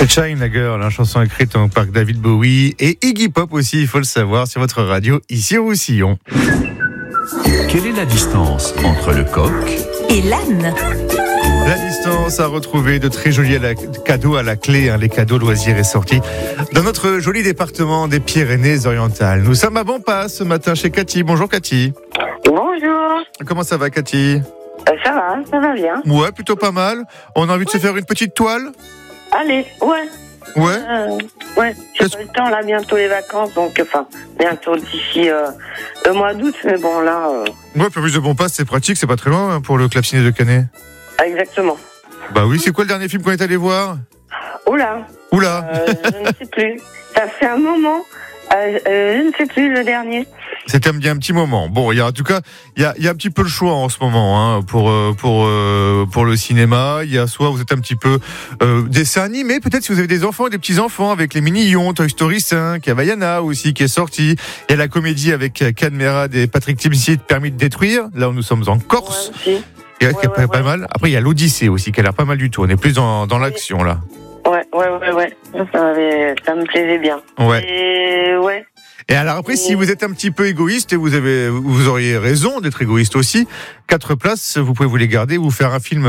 C'est China Girl, chanson écrite par David Bowie et Iggy Pop aussi, il faut le savoir, sur votre radio, ici au Roussillon. Quelle est la distance entre le coq et l'âne? La distance à retrouver, de très jolis cadeaux à la clé, les cadeaux loisirs et sorties dans notre joli département des Pyrénées-Orientales. Nous sommes à Bonpas ce matin chez Cathy. Bonjour Cathy. Bonjour. Comment ça va Cathy? Ça va bien. Ouais, plutôt pas mal. On a envie de se faire une petite toile? Allez, ouais. Ouais. J'ai pas le temps là, bientôt les vacances, donc bientôt d'ici le mois d'août, mais bon là. Ouais, plus de Bonpas, c'est pratique, c'est pas très loin pour le Club Ciné de Canet. Exactement. Bah oui, c'est quoi le dernier film qu'on est allé voir? Oula. Je ne sais plus. Ça fait un moment. Je ne sais plus le dernier. C'était il y a un petit moment. Bon, en tout cas, il y a un petit peu le choix en ce moment pour le cinéma. Il y a soit vous êtes un petit peu dessin animé, peut-être si vous avez des enfants et des petits-enfants, avec les Mini-Ions, Toy Story 5, il y a Vaiana aussi qui est sorti. Il y a la comédie avec Cadmerade et Patrick Timsit, Permis de détruire. Là où nous sommes en Corse. Ouais, qui est pas mal. Après, il y a l'Odyssée aussi qui a l'air pas mal du tout. On est plus dans l'action là. Ouais. Ça me plaisait bien. Ouais. Et alors après, si vous êtes un petit peu égoïste, et vous auriez raison d'être égoïste aussi, 4 places, vous pouvez vous les garder ou faire un film,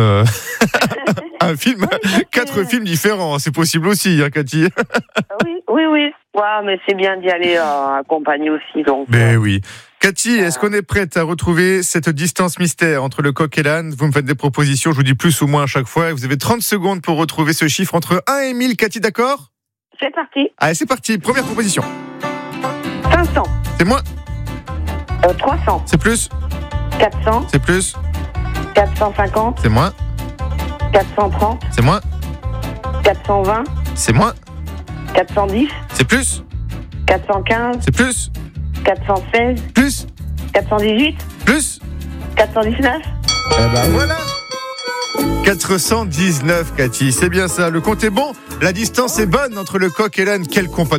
quatre films différents. C'est possible aussi, Cathy. Oui. Ouais, mais c'est bien d'y aller accompagné aussi, donc. Mais oui. Cathy, est-ce qu'on est prête à retrouver cette distance mystère entre le coq et l'âne? Vous me faites des propositions, je vous dis plus ou moins à chaque fois. Et vous avez 30 secondes pour retrouver ce chiffre entre 1 et 1000. Cathy, d'accord? C'est parti. Allez, c'est parti. Première proposition. 500. C'est moins. 300. C'est plus. 400. C'est plus. 450. C'est moins. 430. C'est moins. 420. C'est moins. 410. C'est plus. 415. C'est plus. 416. Plus. 418. Plus. 419. Voilà. 419, Cathy. C'est bien ça. Le compte est bon. La distance est bonne entre le coq et l'âne. Quel compas.